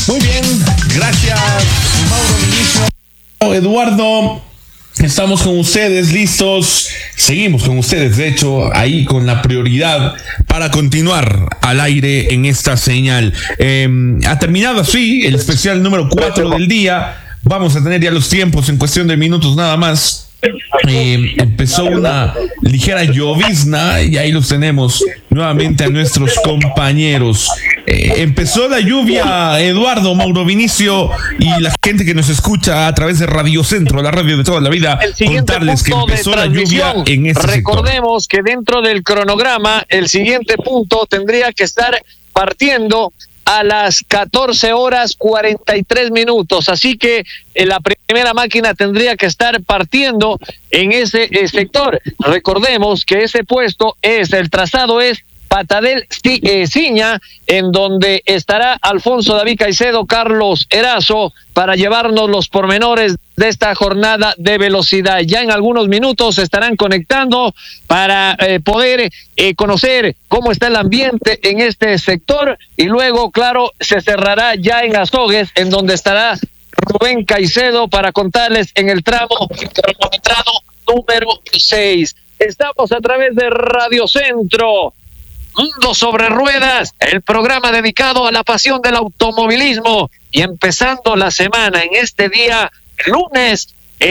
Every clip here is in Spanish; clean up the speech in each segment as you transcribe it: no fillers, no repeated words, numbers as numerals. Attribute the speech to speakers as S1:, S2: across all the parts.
S1: Muy bien, gracias, Mauro Vinicio. Eduardo, estamos con ustedes, listos. Seguimos con ustedes, de hecho, ahí con la prioridad para continuar al aire en esta señal. Ha terminado así el especial número 4 del día. Vamos a tener ya los tiempos en cuestión de minutos nada más. Empezó una ligera llovizna y ahí los tenemos nuevamente a nuestros compañeros. Empezó la lluvia, Eduardo, Mauro Vinicio y la gente que nos escucha a través de Radio Centro, la radio de toda la vida, contarles que empezó la lluvia en este
S2: Recordemos
S1: sector.
S2: que dentro del cronograma el siguiente punto tendría que estar partiendo a las 14:43, así que la primera máquina tendría que estar partiendo en ese sector. Recordemos que ese puesto el trazado es Patadel Ciña, en donde estará Alfonso David Caicedo, Carlos Erazo, para llevarnos los pormenores de esta jornada de velocidad. Ya en algunos minutos se estarán conectando para poder conocer cómo está el ambiente en este sector, y luego, claro, se cerrará ya en Azogues, en donde estará Rubén Caicedo para contarles en el tramo cronometrado número 6. Estamos a través de Radio Centro, Mundo sobre Ruedas, el programa dedicado a la pasión del automovilismo, y empezando la semana en este día, lunes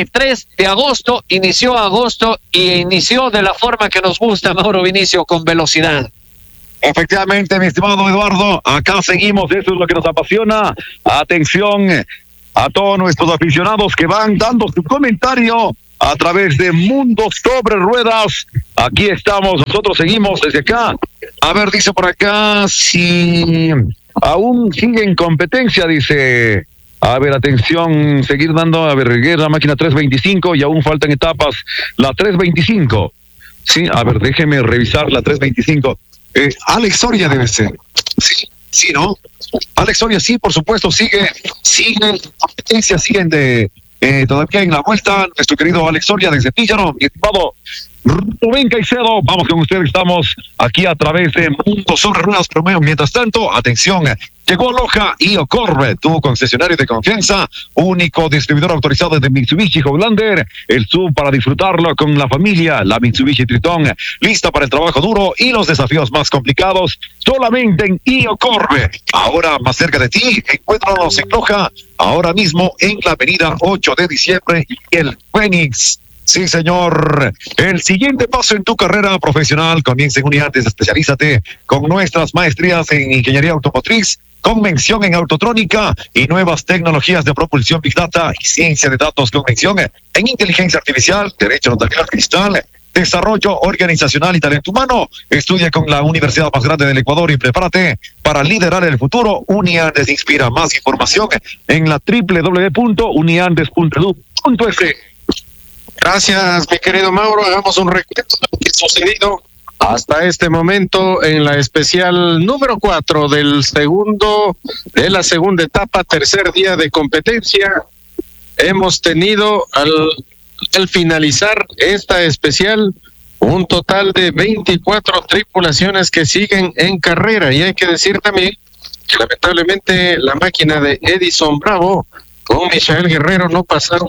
S2: 3 de agosto, inició agosto y inició de la forma que nos gusta, Mauro Vinicio, con velocidad.
S3: Efectivamente, mi estimado Eduardo, acá seguimos, eso es lo que nos apasiona. Atención a todos nuestros aficionados que van dando su comentario a través de Mundo sobre Ruedas. Aquí estamos, nosotros seguimos desde acá. A ver, dice por acá, si aún sigue en competencia, dice. A ver, atención, seguir dando, a ver, la máquina 325 y aún faltan etapas, la 325. Sí, a ver, déjeme revisar la 325. Alex Soria debe ser. Sí, ¿no? Alex Soria, sí, por supuesto, siguen competencia, siguen todavía en la vuelta, nuestro querido Alex Soria desde Píllaro, mi estimado Rubén Caicedo, vamos con ustedes, estamos aquí a través de Mundo sobre Ruedas Promeo. Mientras tanto, atención, llegó Loja y Ocorre, tu concesionario de confianza, único distribuidor autorizado de Mitsubishi Highlander, el sub para disfrutarlo con la familia, la Mitsubishi Tritón, lista para el trabajo duro y los desafíos más complicados, solamente en Iocorre. Ahora más cerca de ti, encuéntranos en Loja, ahora mismo en la avenida 8 de diciembre y el Fénix. Sí, señor. El siguiente paso en tu carrera profesional comienza en Uniandes. Especialízate con nuestras maestrías en ingeniería automotriz, con mención en autotrónica y nuevas tecnologías de propulsión Big Data y ciencia de datos, con mención en inteligencia artificial, derecho notarial fiscal, desarrollo organizacional y talento humano. Estudia con la universidad más grande del Ecuador y prepárate para liderar el futuro. Uniandes inspira. Más información en la www.uniandes.edu.es.
S4: Gracias, mi querido Mauro. Hagamos un recuento de lo que ha sucedido hasta este momento en la especial número 4 de la segunda etapa, tercer día de competencia. Hemos tenido al finalizar esta especial un total de 24 tripulaciones que siguen en carrera, y hay que decir también que lamentablemente la máquina de Edison Bravo con Michael Guerrero no pasaron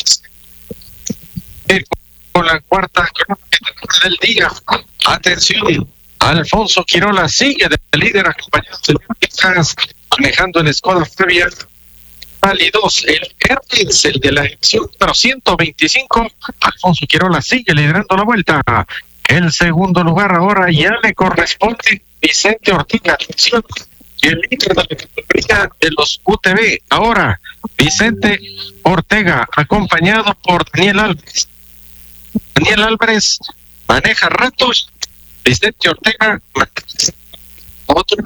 S4: con la cuarta del día. Atención, Alfonso Quirola sigue de líder acompañado de Lucas, manejando el Skoda Fabia Rally 2, el Hermes, el de la edición número 125. Alfonso Quirola sigue liderando la vuelta. El segundo lugar ahora ya le corresponde Vicente Ortega. Atención, el líder de la categoría de los UTV ahora Vicente Ortega, acompañado por Daniel Álvarez. Daniel Álvarez maneja ratos, Vicente Ortega otro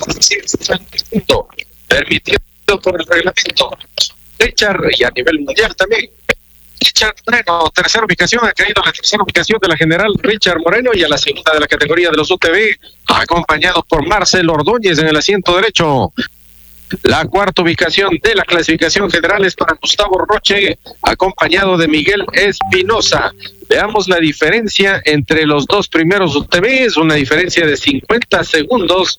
S4: permitido por el reglamento. Richard, y a nivel mundial también, Richard Moreno, tercera ubicación, ha caído a la tercera ubicación de la general Richard Moreno, y a la segunda de la categoría de los UTV, acompañado por Marcel Ordóñez en el asiento derecho. La cuarta ubicación de la clasificación general es para Gustavo Roche, acompañado de Miguel Espinosa. Veamos la diferencia entre los dos primeros UTVs, una diferencia de 50 segundos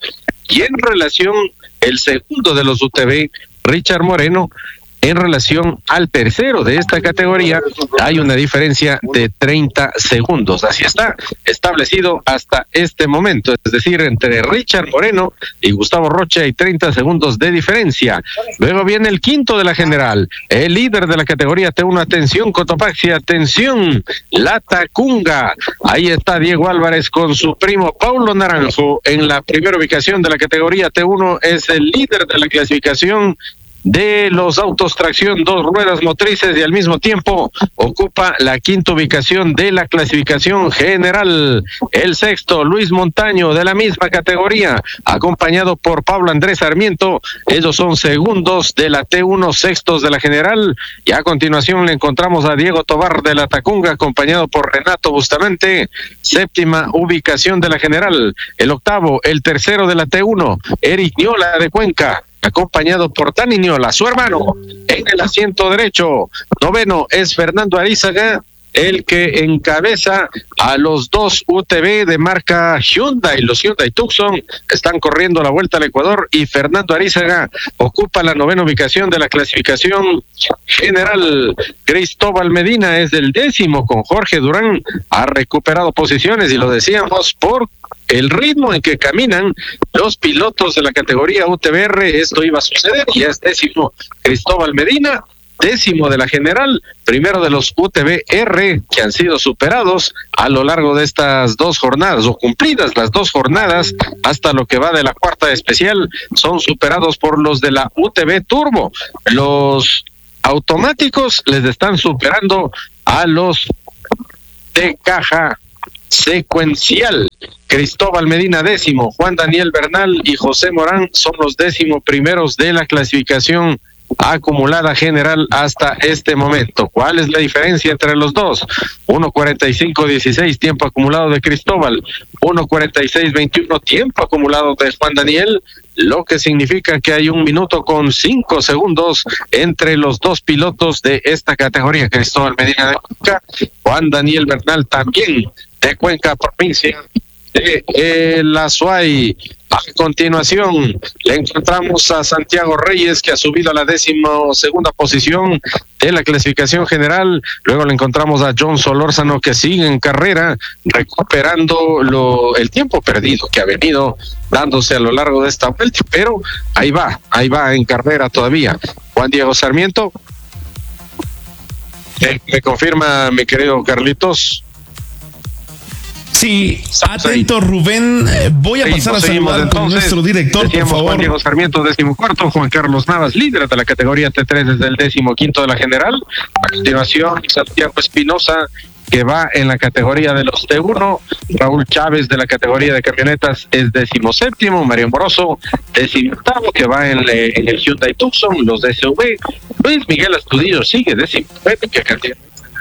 S4: Y en relación, el segundo de los UTV, Richard Moreno, en relación al tercero de esta categoría, hay una diferencia de 30 segundos. Así está establecido hasta este momento. Es decir, entre Richard Moreno y Gustavo Rocha hay 30 segundos de diferencia. Luego viene el quinto de la general, el líder de la categoría T1. Atención, Cotopaxi, atención, La Tacunga. Ahí está Diego Álvarez con su primo Paulo Naranjo. En la primera ubicación de la categoría T1 es el líder de la clasificación de los autos tracción 2 ruedas motrices, y al mismo tiempo ocupa la quinta ubicación de la clasificación general. El sexto, Luis Montaño, de la misma categoría, acompañado por Pablo Andrés Sarmiento. Ellos son segundos de la T1, sextos de la general, y a continuación le encontramos a Diego Tobar de La Tacunga, acompañado por Renato Bustamante, séptima ubicación de la general. El octavo, el tercero de la T1, Eric Niola de Cuenca, acompañado por Dani Niola, su hermano, en el asiento derecho. Noveno es Fernando Arizaga, el que encabeza a los dos UTV de marca Hyundai. Los Hyundai Tucson están corriendo la vuelta al Ecuador, y Fernando Arizaga ocupa la novena ubicación de la clasificación general. Cristóbal Medina es del décimo con Jorge Durán. Ha recuperado posiciones, y lo decíamos, por el ritmo en que caminan los pilotos de la categoría UTVR. Esto iba a suceder, y es décimo Cristóbal Medina, décimo de la general, primero de los UTVR, que han sido superados a lo largo de estas 2 jornadas, o cumplidas las 2 jornadas, hasta lo que va de la cuarta especial, son superados por los de la UTV Turbo. Los automáticos les están superando a los de caja secuencial. Cristóbal Medina décimo, Juan Daniel Bernal y José Morán son los 11º primeros de la clasificación acumulada general hasta este momento. ¿Cuál es la diferencia entre los dos? 1:45:16 tiempo acumulado de Cristóbal, 1:46:21 tiempo acumulado de Juan Daniel, lo que significa que hay 1 minuto con 5 segundos entre los dos pilotos de esta categoría. Cristóbal Medina de Cuenca, Juan Daniel Bernal también de Cuenca, provincia de la Suay. A continuación le encontramos a Santiago Reyes, que ha subido a la 12ª posición de la clasificación general. Luego le encontramos a John Solórzano, que sigue en carrera, recuperando el tiempo perdido que ha venido dándose a lo largo de esta vuelta, pero ahí va en carrera todavía. Juan Diego Sarmiento, me confirma mi querido Carlitos.
S1: Sí, atento Rubén, voy a pasar a saludar
S4: entonces
S1: con nuestro director, por favor.
S4: Juan Diego Sarmiento, 14º, Juan Carlos Navas, líder de la categoría T3 desde el 15º de la general. A continuación, Santiago Espinosa, que va en la categoría de los T1, Raúl Chávez de la categoría de camionetas es 17º, Mario Moroso 18º, que va en el Hyundai Tucson, los DSV. Luis Miguel Astudillo sigue 19º, que cantidad.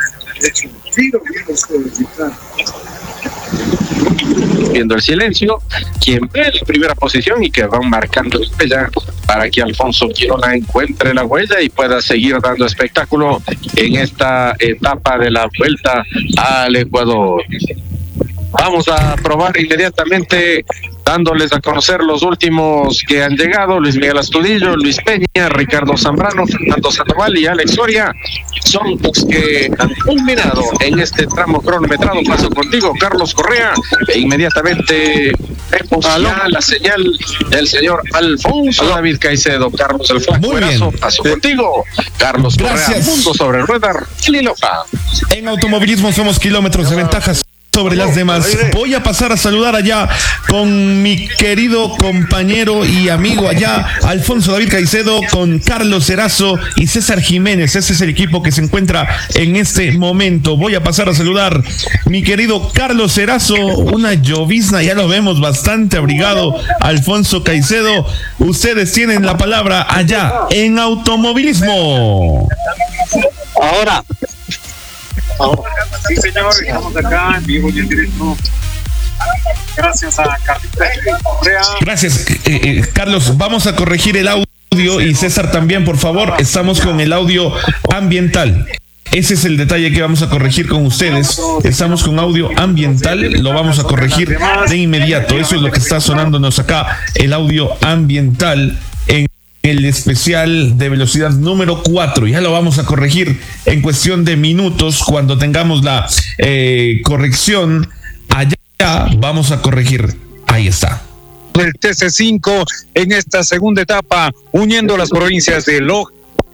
S4: Viendo el silencio, quien ve la primera posición y que van marcando la huella para que Alfonso Quirola encuentre la huella y pueda seguir dando espectáculo en esta etapa de la vuelta al Ecuador. Vamos a probar inmediatamente, dándoles a conocer los últimos que han llegado: Luis Miguel Astudillo, Luis Peña, Ricardo Zambrano, Fernando Sandoval y Alex Soria. Son los que han culminado en este tramo cronometrado. Paso contigo, Carlos Correa, e inmediatamente vemos ya la señal del señor Alfonso David Caicedo. Carlos el Flaco Erazo, paso contigo, Carlos Correa, Mundo sobre Rueda, Lilofa.
S1: En automovilismo somos kilómetros de ventajas sobre las demás. Voy a pasar a saludar allá con mi querido compañero y amigo allá, Alfonso David Caicedo, con Carlos Erazo y César Jiménez. Ese es el equipo que se encuentra en este momento. Voy a pasar a saludar mi querido Carlos Erazo, una llovizna, ya lo vemos bastante abrigado. Alfonso Caicedo, ustedes tienen la palabra allá en automovilismo.
S5: Ahora, sí, señor, estamos acá en vivo y en directo. Gracias a Carlitos Correa.
S1: Gracias, Carlos. Vamos a corregir el audio, y César también, por favor. Estamos con el audio ambiental. Ese es el detalle que vamos a corregir con ustedes. Estamos con audio ambiental, lo vamos a corregir de inmediato. Eso es lo que está sonándonos acá, el audio ambiental en el especial de velocidad número 4. Ya lo vamos a corregir en cuestión de minutos. Cuando tengamos la corrección, allá vamos a corregir. Ahí está.
S6: El TC5 en esta segunda etapa, uniendo las provincias de Loja.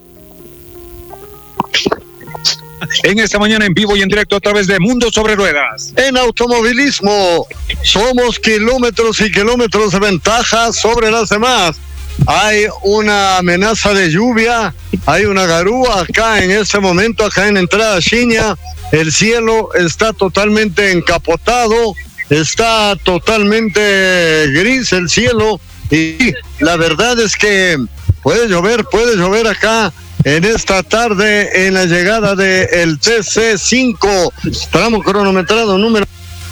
S6: En esta mañana en vivo y en directo a través de Mundo Sobre Ruedas.
S7: En automovilismo somos kilómetros y kilómetros de ventaja sobre las demás. Hay una amenaza de lluvia, hay una garúa acá en este momento, acá en entrada Xiña. El cielo está totalmente encapotado, está totalmente gris el cielo y la verdad es que puede llover acá en esta tarde en la llegada del TC5, tramo cronometrado número.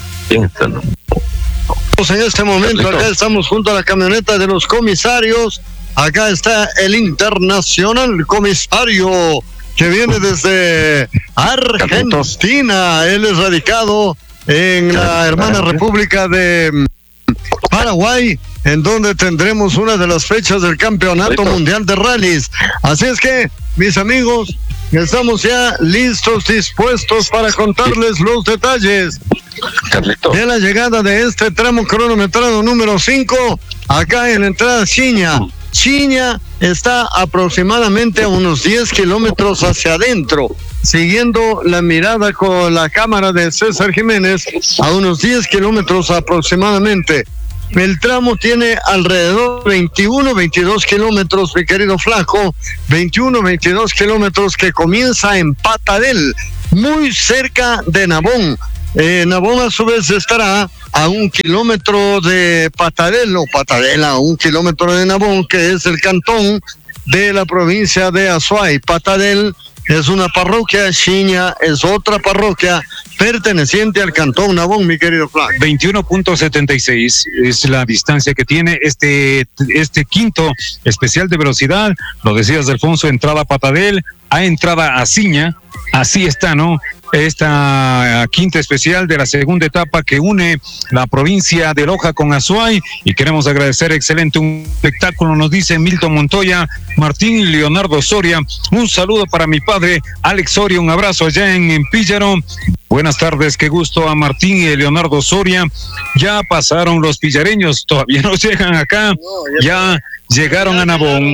S7: En este momento acá estamos junto a la camioneta de los comisarios. Acá está el internacional comisario que viene desde Argentina. Él es radicado en la hermana República de Paraguay, en donde tendremos una de las fechas del Campeonato Mundial de Rallys. Así es que, mis amigos, estamos ya listos, dispuestos para contarles los detalles de la llegada de este tramo cronometrado número 5, acá en la entrada Xiña. Xiña está aproximadamente a unos 10 kilómetros hacia adentro, siguiendo la mirada con la cámara de César Jiménez, a unos 10 kilómetros aproximadamente. El tramo tiene alrededor de 22 kilómetros, mi querido Flaco, 22 kilómetros, que comienza en Patadel, muy cerca de Nabón. Nabón a su vez estará a 1 kilómetro de Patadel, o Patadel a 1 kilómetro de Nabón, que es el cantón de la provincia de Azuay. Patadel es una parroquia, Xiña es otra parroquia perteneciente al cantón Nabón, mi querido Flaco.
S6: 21.76 es la distancia que tiene este quinto especial de velocidad. Lo decías, Alfonso, entrada a Patadel, a entrada a Xiña. Así está, ¿no? Esta quinta especial de la segunda etapa que une la provincia de Loja con Azuay, y queremos agradecer, excelente, un espectáculo, nos dice Milton Montoya, Martín y Leonardo Soria. Un saludo para mi padre Alex Soria, un abrazo allá en Píllaro. Buenas tardes, qué gusto a Martín y Leonardo Soria. Ya pasaron los pillareños, todavía no llegan acá, ya llegaron a Nabón,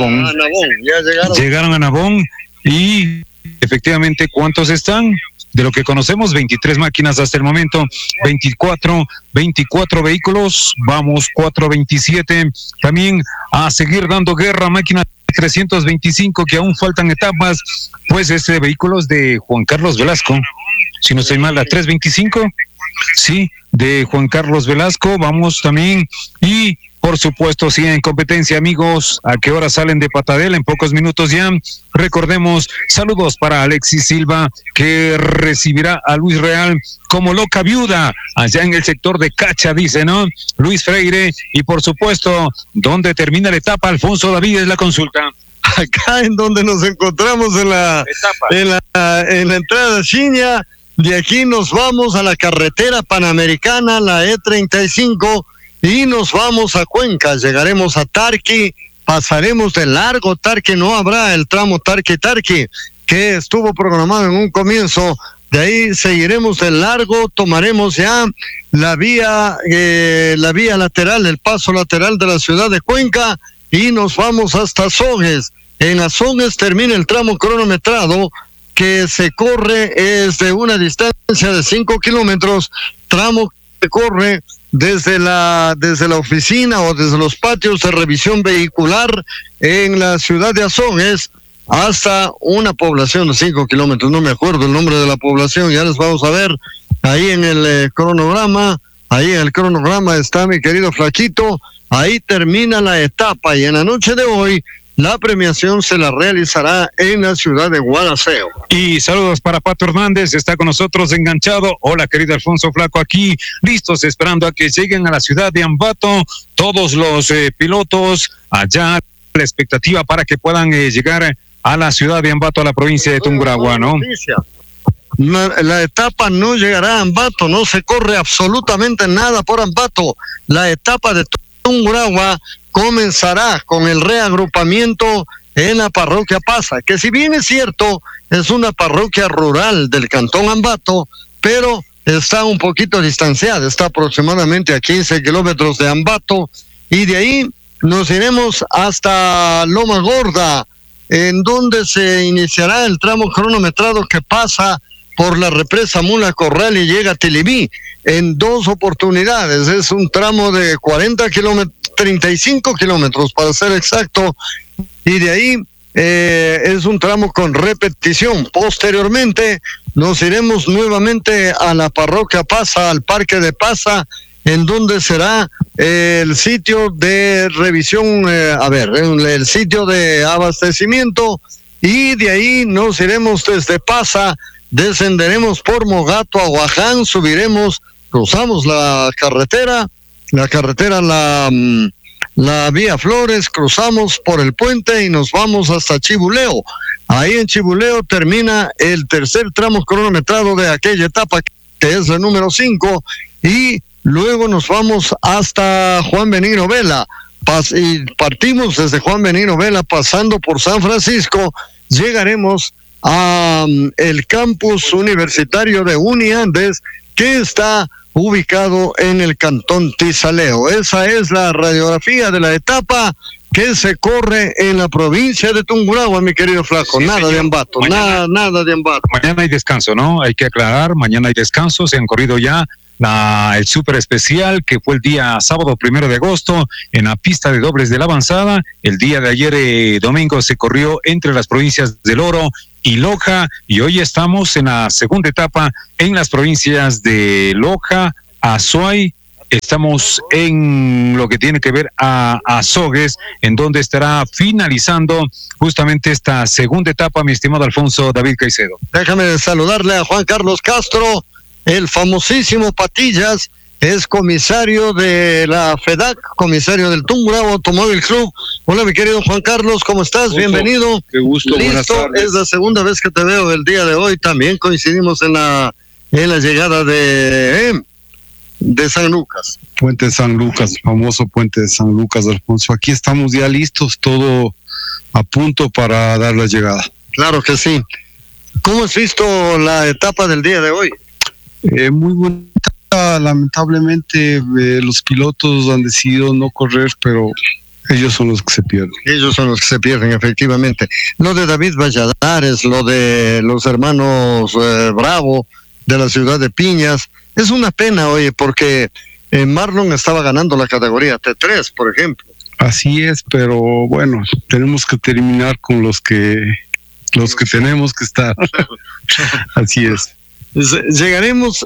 S6: llegaron a Nabón. Y efectivamente, ¿cuántos están? De lo que conocemos, 23 máquinas hasta el momento, 24 vehículos, vamos 427, también a seguir dando guerra, máquina 325, que aún faltan etapas, pues este vehículo es de Juan Carlos Velasco, si no estoy mal, la 325, sí, de Juan Carlos Velasco, vamos también, y por supuesto, sí, en competencia, amigos, ¿a qué hora salen de Patadel? En pocos minutos ya. Recordemos, saludos para Alexis Silva, que recibirá a Luis Real como loca viuda, allá en el sector de Cacha, dice, ¿no? Luis Freire, y por supuesto, ¿dónde termina la etapa? Alfonso David, es la consulta.
S7: Acá en donde nos encontramos en la entrada Xiña, de aquí nos vamos a la carretera panamericana, la E35, y nos vamos a Cuenca. Llegaremos a Tarqui, pasaremos de largo Tarqui, no habrá el tramo Tarqui, que estuvo programado en un comienzo. De ahí seguiremos de largo, tomaremos ya la vía lateral, el paso lateral de la ciudad de Cuenca, y nos vamos hasta Azogues. En Azogues termina el tramo cronometrado, que se corre es de una distancia de 5 kilómetros, tramo que corre desde la oficina o desde los patios de revisión vehicular en la ciudad de Azogues hasta una población de 5 kilómetros. No me acuerdo el nombre de la población, ya les vamos a ver ahí en el cronograma. Ahí en el cronograma está mi querido Flaquito. Ahí termina la etapa, y en la noche de hoy la premiación se la realizará en la ciudad de Gualaceo.
S6: Y saludos para Pato Hernández, está con nosotros enganchado. Hola, querido Alfonso Flaco, aquí listos esperando a que lleguen a la ciudad de Ambato todos los pilotos allá, la expectativa para que puedan llegar a la ciudad de Ambato, a la provincia de Tungurahua, ¿no?
S7: La etapa no llegará a Ambato, no se corre absolutamente nada por Ambato. La etapa de Tungurahua comenzará con el reagrupamiento en la parroquia Pasa, que si bien es cierto, es una parroquia rural del cantón Ambato, pero está un poquito distanciada, está aproximadamente a 15 kilómetros de Ambato, y de ahí nos iremos hasta Loma Gorda, en donde se iniciará el tramo cronometrado que pasa por la represa Mula Corral y llega a Tilibí en 2 oportunidades. Es un tramo de 35 kilómetros para ser exacto, y de ahí es un tramo con repetición. Posteriormente nos iremos nuevamente a la parroquia Pasa, al parque de Pasa, en donde será el sitio de revisión, el sitio de abastecimiento, y de ahí nos iremos desde Pasa, descenderemos por Mogato a Guaján, cruzamos la carretera, la vía Flores, cruzamos por el puente y nos vamos hasta Chibuleo. Ahí en Chibuleo termina el tercer tramo cronometrado de aquella etapa, que es la número 5, y luego nos vamos hasta Juan Benigno Vela, y partimos desde Juan Benigno Vela, pasando por San Francisco, llegaremos a el campus universitario de Uniandes, que está ubicado en el cantón Tizaleo. Esa es la radiografía de la etapa que se corre en la provincia de Tungurahua, mi querido Flaco. Sí, nada señor. De Ambato, nada de Ambato.
S6: Mañana hay descanso, ¿no? Hay que aclarar, mañana hay descanso, se han corrido ya el súper especial, que fue el día sábado 1 de agosto en la pista de dobles de la avanzada. El día de ayer, domingo, se corrió entre las provincias del Oro y Loja, y hoy estamos en la segunda etapa en las provincias de Loja, Azuay. Estamos en lo que tiene que ver a Azogues, en donde estará finalizando justamente esta segunda etapa, mi estimado Alfonso David Caicedo.
S7: Déjame saludarle a Juan Carlos Castro, el famosísimo Patillas, es comisario de la FEDAC, comisario del Tungurahua Automóvil Club. Hola, mi querido Juan Carlos, ¿cómo estás? Bienvenido.
S8: Qué gusto, buenas tardes.
S7: Es la segunda vez que te veo el día de hoy. También coincidimos en la llegada de San Lucas.
S8: Puente San Lucas, famoso Puente de San Lucas, Alfonso. Aquí estamos ya listos, todo a punto para dar la llegada.
S7: Claro que sí. ¿Cómo has visto la etapa del día de hoy?
S8: Muy bonita. Lamentablemente los pilotos han decidido no correr, pero ellos son los que se pierden.
S7: Ellos son los que se pierden, efectivamente. Lo de David Valladares, lo de los hermanos Bravo de la ciudad de Piñas, es una pena, oye, porque Marlon estaba ganando la categoría T3, por ejemplo.
S8: Así es, pero bueno, tenemos que terminar con los que tenemos que estar. Así es.
S7: Llegaremos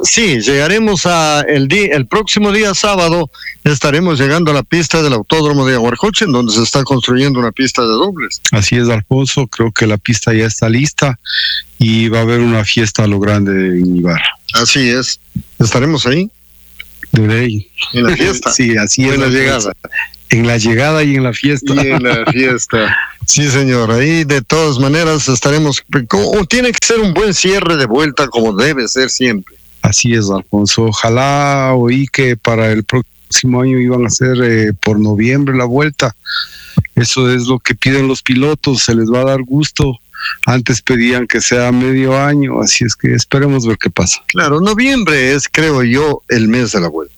S7: a el próximo día sábado, estaremos llegando a la pista del Autódromo de Aguarcoche, en donde se está construyendo una pista de dobles.
S8: Así es, Alfonso, creo que la pista ya está lista y va a haber una fiesta a lo grande en Ibarra.
S7: Así es, estaremos ahí.
S8: De ley.
S7: En la fiesta.
S8: Sí, así es.
S7: En la llegada.
S8: En la llegada y en la fiesta.
S7: Y en la fiesta. Sí, señor. Ahí de todas maneras estaremos. Tiene que ser un buen cierre de vuelta, como debe ser siempre.
S8: Así es, Alfonso. Ojalá oí que para el próximo año iban a hacer por noviembre la vuelta. Eso es lo que piden los pilotos. Se les va a dar gusto. Antes pedían que sea medio año, así es que esperemos ver qué pasa.
S7: Claro, noviembre es, creo yo, el mes de la vuelta.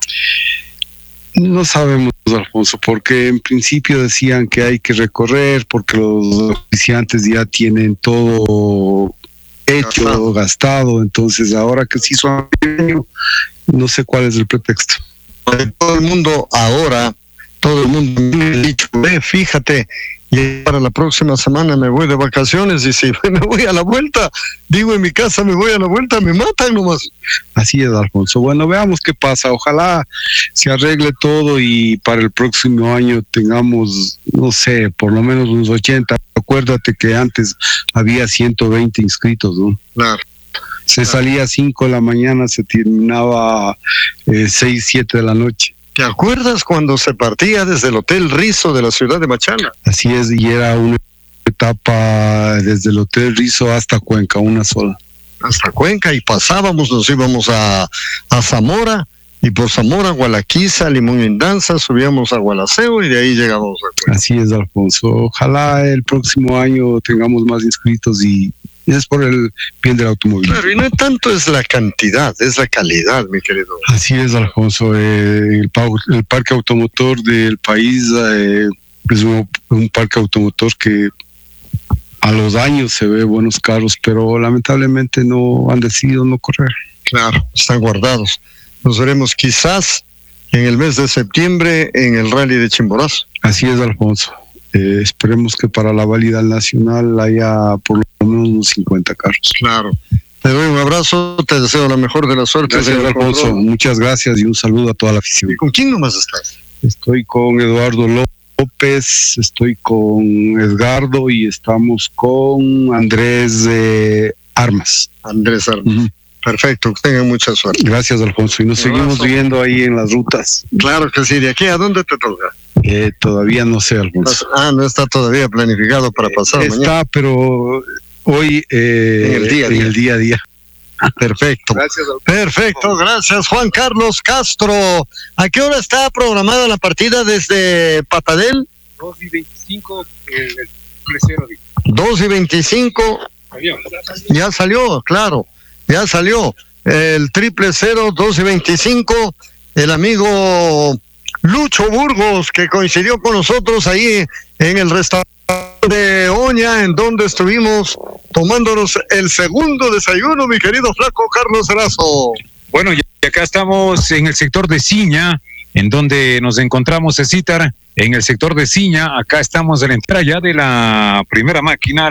S8: No sabemos, Alfonso, porque en principio decían que hay que recorrer porque los oficiantes ya tienen todo hecho, gastado, entonces ahora que se hizo año, no sé cuál es el pretexto.
S7: Todo el mundo me ha dicho, fíjate, y para la próxima semana me voy de vacaciones, y si me voy a la vuelta, digo en mi casa me voy a la vuelta, me matan nomás.
S8: Así es, Alfonso. Bueno, veamos qué pasa. Ojalá se arregle todo y para el próximo año tengamos, no sé, por lo menos unos 80. Acuérdate que antes había 120 inscritos, ¿no?
S7: Claro.
S8: Se salía a 5 de la mañana, se terminaba 6, 7 de la noche.
S7: ¿Te acuerdas cuando se partía desde el Hotel Rizo de la ciudad de Machala?
S8: Así es, y era un etapa desde el Hotel Rizo hasta Cuenca, una sola.
S7: Hasta Cuenca, y pasábamos, nos íbamos a Zamora, y por Zamora, Gualaquiza, Limón en Danza, subíamos a Gualaceo y de ahí llegamos a Cuenca.
S8: Así es, Alfonso. Ojalá el próximo año tengamos más inscritos y es por el bien del automóvil.
S7: Claro, y no tanto es la cantidad, es la calidad, mi querido.
S8: Así es, Alfonso. El parque automotor del país es un parque automotor que a los años se ve buenos carros, pero lamentablemente no han decidido no correr.
S7: Claro, están guardados. Nos veremos quizás en el mes de septiembre en el Rally de Chimborazo.
S8: Así es, Alfonso. Esperemos que para la válida nacional haya por lo menos unos 50 carros.
S7: Claro. Te doy un abrazo, te deseo la mejor de las suertes.
S8: Gracias, Alfonso. Muchas gracias y un saludo a toda la afición.
S7: ¿Y con quién nomás estás?
S8: Estoy con Eduardo López, estoy con Edgardo y estamos con Andrés Armas.
S7: Andrés Armas. Uh-huh. Perfecto, que tengan mucha suerte.
S8: Gracias, Alfonso. Y nos seguimos viendo ahí en las rutas.
S7: Claro que sí. ¿De aquí a dónde te toca?
S8: Todavía no sé, Alfonso.
S7: No está todavía planificado para pasar mañana.
S8: Está, pero hoy en el día a día.
S7: Perfecto. Gracias, perfecto, gracias, Juan Carlos Castro. ¿A qué hora está programada la partida desde Patadel?
S5: 2:25, el crucero.
S7: 2:25. Ya salió, claro. Ya salió el 000 2:25, el amigo Lucho Burgos, que coincidió con nosotros ahí en el restaurante de Oña, en donde estuvimos tomándonos el segundo desayuno, mi querido flaco Carlos Erazo.
S6: Bueno, y acá estamos en el sector de Ciña, en donde nos encontramos, César, en el sector de Ciña. Acá estamos en la entrada ya de la primera máquina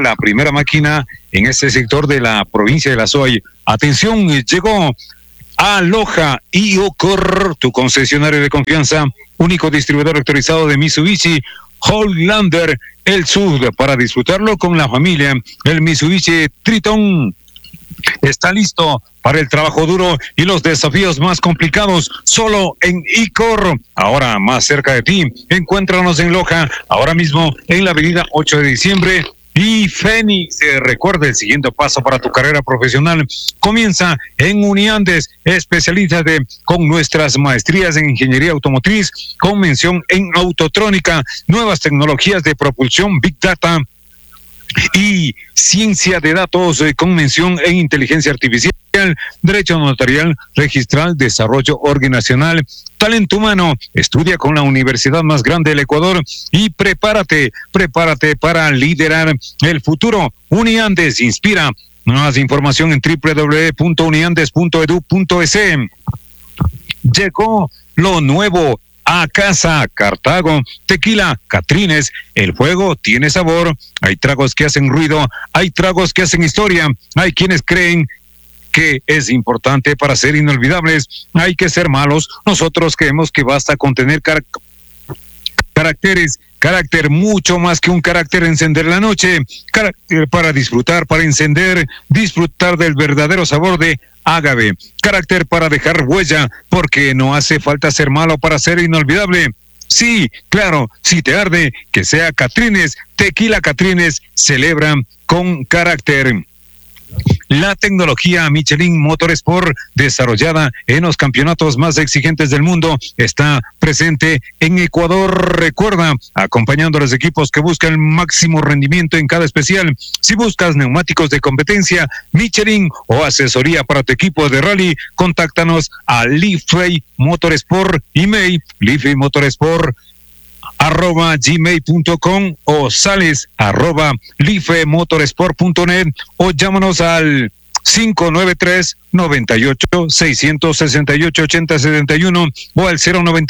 S6: en este sector de la provincia de La Soy. Atención, llegó Aloha Iocor, tu concesionario de confianza, único distribuidor autorizado de Mitsubishi Outlander, el SUV, para disfrutarlo con la familia. El Mitsubishi Triton está listo para el trabajo duro y los desafíos más complicados, solo en Icor. Ahora más cerca de ti, encuéntranos en Loja, ahora mismo en la avenida 8 de diciembre y Fénix. Recuerda, el siguiente paso para tu carrera profesional comienza en Uniandes. Especialízate con nuestras maestrías en ingeniería automotriz, con mención en autotrónica, nuevas tecnologías de propulsión, Big Data y ciencia de datos, con mención en inteligencia artificial, derecho notarial, registral, desarrollo organizacional, talento humano. Estudia con la universidad más grande del Ecuador y prepárate para liderar el futuro. Uniandes inspira. Más información en www.uniandes.edu.es. Llegó lo nuevo a casa, Cartago, tequila, Catrines. El juego tiene sabor. Hay tragos que hacen ruido, hay tragos que hacen historia. Hay quienes creen que es importante para ser inolvidables. Hay que ser malos. Nosotros creemos que basta con tener carácter, mucho más que un carácter, encender la noche, carácter para disfrutar, para encender, disfrutar del verdadero sabor de Ágave, carácter para dejar huella, porque no hace falta ser malo para ser inolvidable. Sí, claro, si te arde, que sea Catrines, tequila Catrines, celebra con carácter. La tecnología Michelin Motorsport, desarrollada en los campeonatos más exigentes del mundo, está presente en Ecuador. Recuerda, acompañando a los equipos que buscan el máximo rendimiento en cada especial. Si buscas neumáticos de competencia, Michelin o asesoría para tu equipo de rally, contáctanos a Leafrey Motorsport, email leafreymotorsport@gmail.com o sales@lifemotorsport.net o llámanos al 593-98-668-8071 o al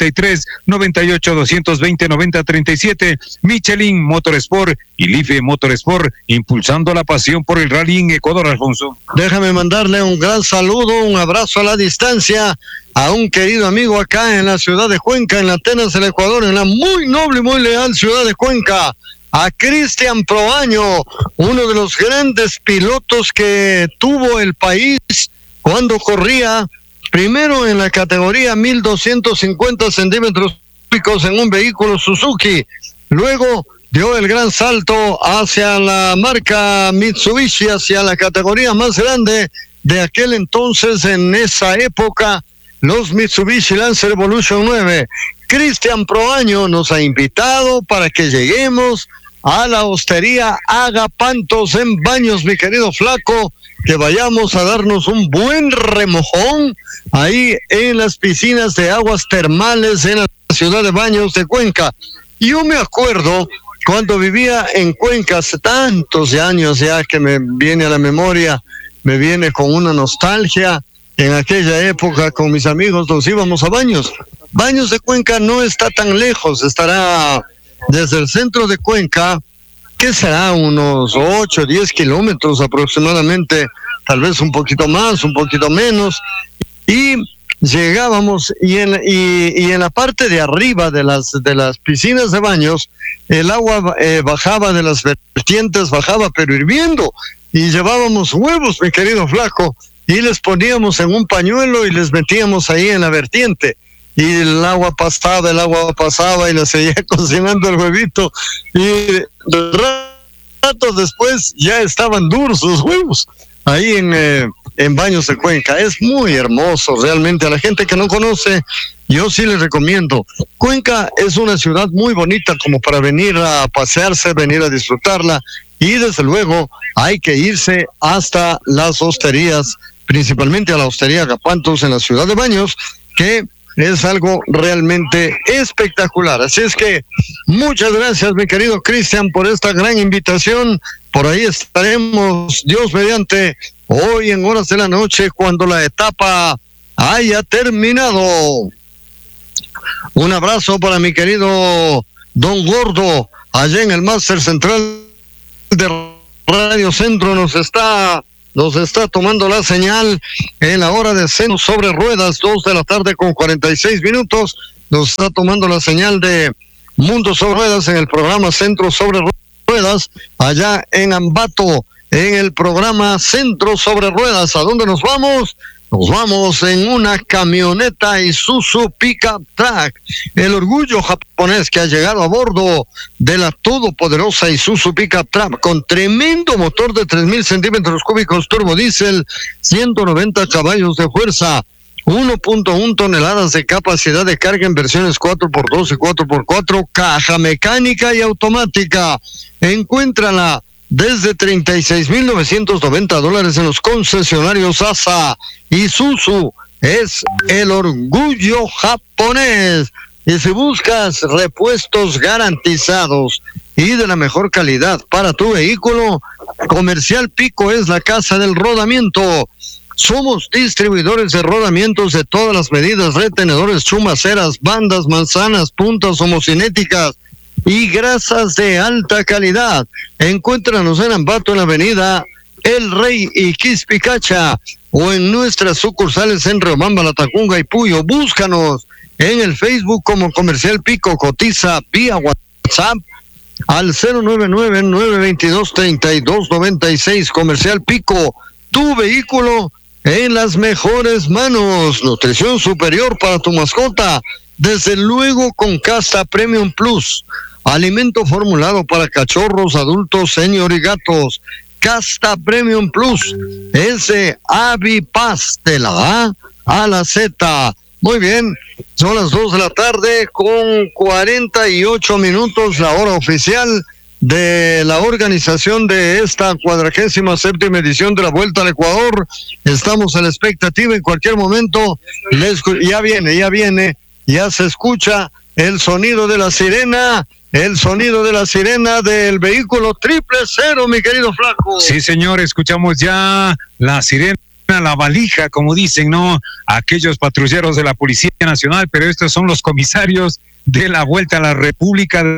S6: 093-98-220-9037. Michelin Motorsport y Life Motorsport, impulsando la pasión por el rally en Ecuador, Alfonso.
S7: Déjame mandarle un gran saludo, un abrazo a la distancia a un querido amigo acá en la ciudad de Cuenca, en Atenas, el Ecuador, en la muy noble y muy leal ciudad de Cuenca, a Cristian Proaño, uno de los grandes pilotos que tuvo el país cuando corría primero en la categoría 1250 centímetros cúbicos en un vehículo Suzuki, luego dio el gran salto hacia la marca Mitsubishi, hacia la categoría más grande de aquel entonces. En esa época, los Mitsubishi Lancer Evolution 9. Cristian Proaño nos ha invitado para que lleguemos a la hostería Agapantos en Baños, mi querido Flaco, que vayamos a darnos un buen remojón ahí en las piscinas de aguas termales en la ciudad de Baños de Cuenca. Yo me acuerdo cuando vivía en Cuenca hace tantos años ya, que me viene a la memoria, me viene con una nostalgia. En aquella época con mis amigos nos íbamos a Baños. Baños de Cuenca no está tan lejos, estará desde el centro de Cuenca, que será unos 8 o 10 kilómetros aproximadamente, tal vez un poquito más, un poquito menos, y llegábamos y en la parte de arriba de las piscinas de Baños, el agua bajaba de las vertientes, bajaba pero hirviendo, y llevábamos huevos, mi querido Flaco, y les poníamos en un pañuelo y les metíamos ahí en la vertiente. Y el agua pasaba y le seguía cocinando el huevito. Y ratos después ya estaban duros los huevos ahí en Baños de Cuenca. Es muy hermoso realmente. A la gente que no conoce, yo sí les recomiendo. Cuenca es una ciudad muy bonita como para venir a pasearse, venir a disfrutarla. Y desde luego hay que irse hasta las hosterías, principalmente a la hostería Agapantos en la ciudad de Baños, que es algo realmente espectacular. Así es que muchas gracias, mi querido Cristian, por esta gran invitación. Por ahí estaremos, Dios mediante, hoy en horas de la noche, cuando la etapa haya terminado. Un abrazo para mi querido Don Gordo, allá en el Máster Central de Radio Centro. Nos está tomando la señal en la hora de Centro sobre Ruedas, 2 de la tarde con 46 minutos. Nos está tomando la señal de Mundo sobre Ruedas en el programa Centro sobre Ruedas, allá en Ambato, en el programa Centro sobre Ruedas. ¿A dónde nos vamos? Nos vamos en una camioneta Isuzu Pickup Truck, el orgullo japonés que ha llegado a bordo de la todopoderosa Isuzu Pickup Truck con tremendo motor de 3,000 centímetros cúbicos turbo diésel, 190 caballos de fuerza, 1.1 toneladas de capacidad de carga en versiones 4x2 y 4x4, caja mecánica y automática. Encuéntrala desde $36,990 en los concesionarios ASA. Isuzu es el orgullo japonés. Y si buscas repuestos garantizados y de la mejor calidad para tu vehículo, Comercial Pico es la casa del rodamiento. Somos distribuidores de rodamientos de todas las medidas, retenedores, chumaceras, bandas, manzanas, puntas homocinéticas y grasas de alta calidad. Encuéntranos en Ambato, en la avenida El Rey y Quispicacha, o en nuestras sucursales en Riobamba, La Tacunga y Puyo. Búscanos en el Facebook como Comercial Pico. Cotiza vía WhatsApp al 099-922-3296. Comercial Pico, tu vehículo en las mejores manos. Nutrición superior para tu mascota, desde luego con Casta Premium Plus. Alimento formulado para cachorros, adultos, senior y gatos. Casta Premium Plus es de Avipaz, de la A a la Z. Muy bien, son las 2 de la tarde con 48 minutos, la hora oficial de la organización de esta 47ª edición de la Vuelta al Ecuador. Estamos a la expectativa, en cualquier momento ya viene, ya se escucha el sonido de la sirena. El sonido de la sirena del vehículo 000, mi querido Flaco.
S6: Sí, señor, escuchamos ya la sirena, la valija, como dicen, ¿no? Aquellos patrulleros de la Policía Nacional, pero estos son los comisarios de la Vuelta a la República